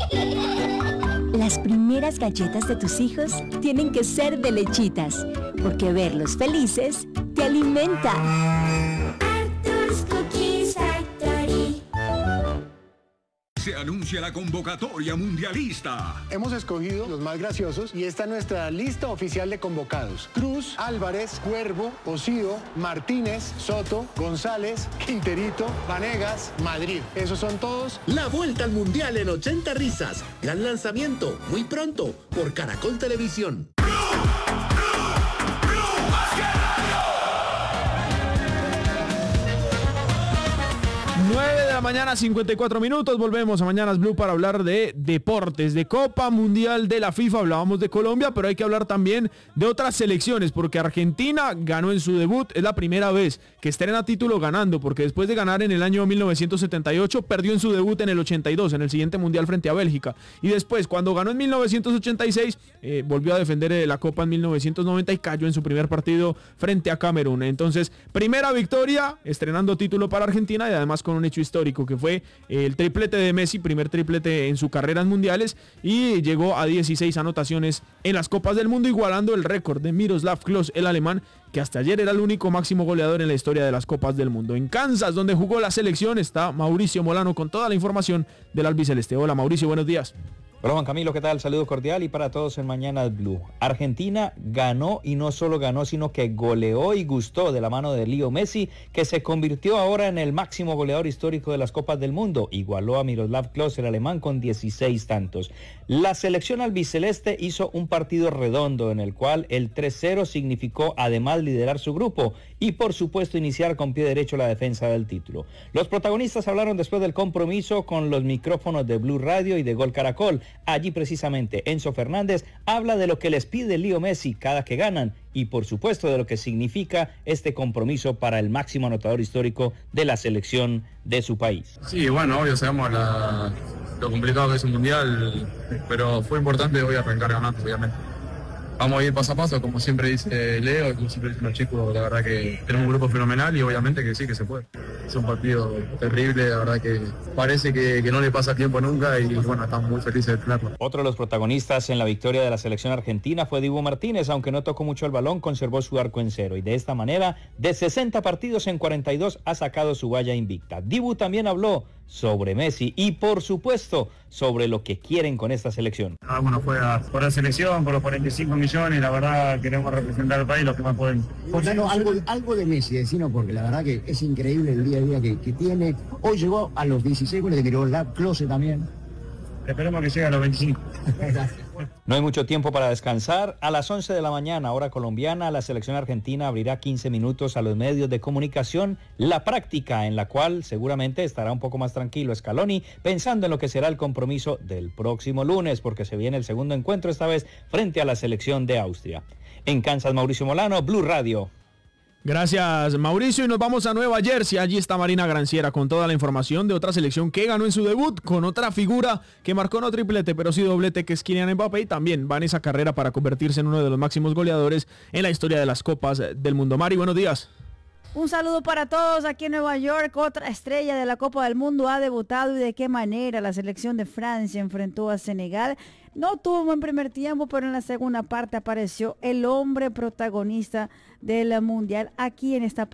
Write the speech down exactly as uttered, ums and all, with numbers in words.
Las primeras galletas de tus hijos tienen que ser de Lechitas, porque verlos felices te alimenta. Arthur's Cookies Factory. Se anuncia la convocatoria mundialista. Hemos escogido los más graciosos y esta es nuestra lista oficial de convocados. Cruz, Álvarez, Cuervo, Osío, Martínez, Soto, González, Quinterito, Vanegas, Madrid. Esos son todos. La vuelta al mundial en ochenta risas. Gran lanzamiento, muy pronto, por Caracol Televisión. nueve de la mañana, cincuenta y cuatro minutos. Volvemos a Mañanas Blue para hablar de deportes, de Copa Mundial de la FIFA. Hablábamos de Colombia, pero hay que hablar también de otras selecciones, porque Argentina ganó en su debut. Es la primera vez que estrena título ganando, porque después de ganar en el año mil novecientos setenta y ocho, perdió en su debut en el ochenta y dos, en el siguiente Mundial frente a Bélgica. Y después, cuando ganó en mil novecientos ochenta y seis, eh, volvió a defender eh, la Copa en mil novecientos noventa y cayó en su primer partido frente a Camerún. Entonces, primera victoria, estrenando título para Argentina y además con un hecho histórico que fue el triplete de Messi, primer triplete en su carrera en mundiales, y llegó a dieciséis anotaciones en las Copas del Mundo, igualando el récord de Miroslav Klose, el alemán, que hasta ayer era el único máximo goleador en la historia de las Copas del Mundo. En Kansas, donde jugó la selección, está Mauricio Molano con toda la información del albiceleste. Hola Mauricio, buenos días. Hola Juan Camilo, ¿qué tal? Saludo cordial y para todos en Mañanas Blue. Argentina ganó y no solo ganó, sino que goleó y gustó de la mano de Leo Messi, que se convirtió ahora en el máximo goleador histórico de las Copas del Mundo. Igualó a Miroslav Klose, el alemán, con dieciséis tantos. La selección albiceleste hizo un partido redondo en el cual el tres cero significó además liderar su grupo y por supuesto iniciar con pie derecho la defensa del título. Los protagonistas hablaron después del compromiso con los micrófonos de Blue Radio y de Gol Caracol. Allí precisamente Enzo Fernández habla de lo que les pide Leo Messi cada que ganan y por supuesto de lo que significa este compromiso para el máximo anotador histórico de la selección de su país. Sí, bueno, obvio sabemos la, lo complicado que es un mundial, pero fue importante hoy arrancar ganando, obviamente. Vamos a ir paso a paso, como siempre dice Leo, como siempre dicen los chicos, la verdad que tenemos un grupo fenomenal y obviamente que sí, que se puede. Es un partido terrible, la verdad que parece que, que no le pasa tiempo nunca y bueno, estamos muy felices de tenerlo. Otro de los protagonistas en la victoria de la selección argentina fue Dibu Martínez, aunque no tocó mucho el balón, conservó su arco en cero y de esta manera, de sesenta partidos en cuarenta y dos ha sacado su valla invicta. Dibu también habló sobre Messi y por supuesto sobre lo que quieren con esta selección. Ah, bueno, fue a, por la selección, por los cuarenta y cinco millones, la verdad queremos representar al país lo que más podemos. Contanos algo, algo de Messi, decinos, porque la verdad que es increíble el día a día que, que tiene. Hoy llegó a los dieciséis goles de Miroslav Klose también. Esperemos que llegue a los veinticinco. No hay mucho tiempo para descansar. A las once de la mañana, hora colombiana, la selección argentina abrirá quince minutos a los medios de comunicación, la práctica en la cual seguramente estará un poco más tranquilo Scaloni, pensando en lo que será el compromiso del próximo lunes, porque se viene el segundo encuentro, esta vez frente a la selección de Austria. En Kansas, Mauricio Molano, Blue Radio. Gracias Mauricio y nos vamos a Nueva Jersey. Allí está Marina Granciera con toda la información de otra selección que ganó en su debut, con otra figura que marcó no triplete pero sí doblete, que es Kylian Mbappé, y también va en esa carrera para convertirse en uno de los máximos goleadores en la historia de las Copas del Mundo. Mari, buenos días. Un saludo para todos aquí en Nueva York. Otra estrella de la Copa del Mundo ha debutado y de qué manera. La selección de Francia enfrentó a Senegal. No tuvo un buen primer tiempo, pero en la segunda parte apareció el hombre protagonista del Mundial aquí en esta